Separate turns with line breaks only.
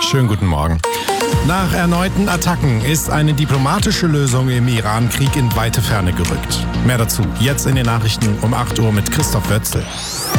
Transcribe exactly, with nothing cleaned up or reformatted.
Schönen guten Morgen. Nach erneuten Attacken ist eine diplomatische Lösung im Iran-Krieg in weite Ferne gerückt. Mehr dazu jetzt in den Nachrichten um acht Uhr mit Christoph Wötzel.